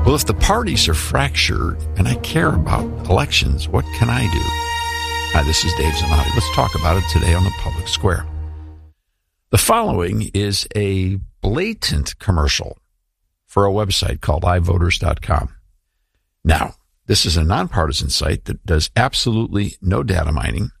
Well, if the parties are fractured and I care about elections, what can I do? Hi, this is Dave Zanotti. Let's talk about it today on the Public Square. The following is a blatant commercial for a website called iVoters.com. Now, this is a nonpartisan site that does absolutely no data mining.